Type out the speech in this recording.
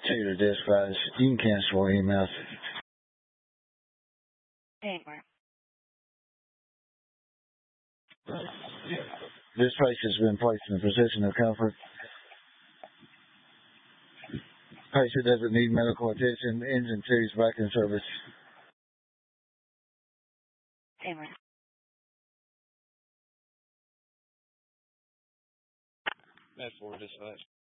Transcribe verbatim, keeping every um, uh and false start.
Two to dispatch. You can cancel emails. Anywhere. This patient has been placed in a position of comfort. Patient doesn't need medical attention. Engine two is back in service. Anywhere. That's four dispatch.